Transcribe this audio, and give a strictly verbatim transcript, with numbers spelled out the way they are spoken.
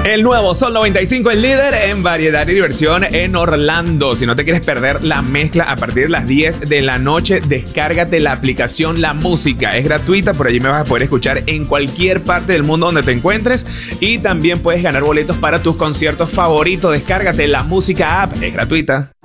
El nuevo Sol noventa y cinco, el líder en variedad y diversión en Orlando. Si no te quieres perder la mezcla a partir de las diez de la noche, descárgate la aplicación La Música. Es gratuita, por allí me vas a poder escuchar en cualquier parte del mundo donde te encuentres. Y también puedes ganar boletos para tus conciertos favoritos. Descárgate La Música app, es gratuita.